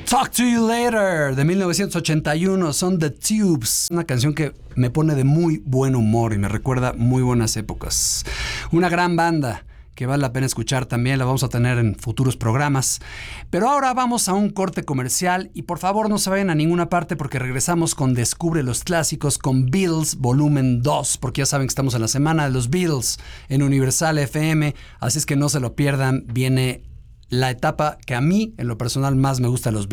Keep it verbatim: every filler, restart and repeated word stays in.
Talk to You Later de mil novecientos ochenta y uno, son The Tubes, una canción que me pone de muy buen humor y me recuerda muy buenas épocas. Una gran banda que vale la pena escuchar también, la vamos a tener en futuros programas. Pero ahora vamos a un corte comercial y por favor no se vayan a ninguna parte porque regresamos con Descubre los Clásicos con Beatles Volumen dos, porque ya saben que estamos en la semana de los Beatles en Universal F M, así es que no se lo pierdan, viene la etapa que a mí en lo personal más me gusta de los Beatles.